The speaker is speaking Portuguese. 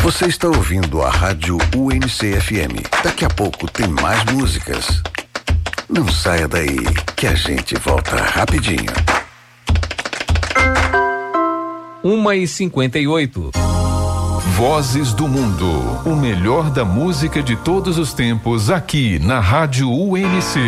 Você está ouvindo a Rádio UNC-FM. Daqui a pouco tem mais músicas. Não saia daí, que a gente volta rapidinho. 1h58. Vozes do Mundo, o melhor da música de todos os tempos aqui na Rádio UNC.